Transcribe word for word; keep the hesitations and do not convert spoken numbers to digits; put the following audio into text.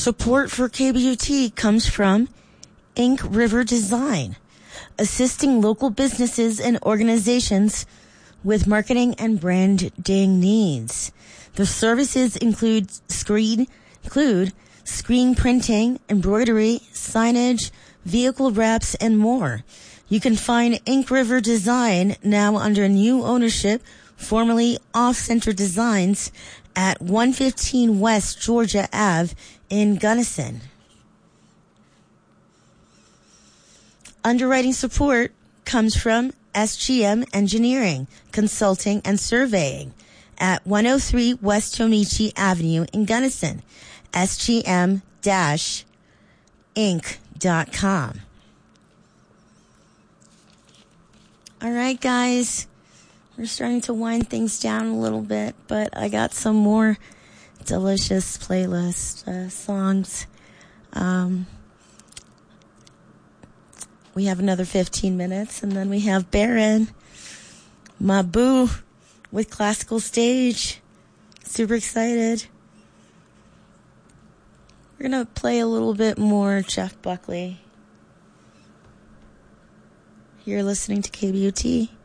Support for K B U T comes from Ink River Design, assisting local businesses and organizations with marketing and branding needs. Their services include screen, include screen printing, embroidery, signage, vehicle wraps, and more. You can find Ink River Design now under new ownership, formerly Off Center Designs, at one fifteen West Georgia Avenue in Gunnison. Underwriting support comes from S G M Engineering, Consulting, and Surveying at one oh three West Tonichi Avenue in Gunnison, S G M inc dot com. All right, guys, we're starting to wind things down a little bit, but I got some more delicious playlist uh, songs. Um, we have another fifteen minutes, and then we have Baron, my boo, with Classical Stage. Super excited. We're going to play a little bit more Jeff Buckley. You're listening to K B U T.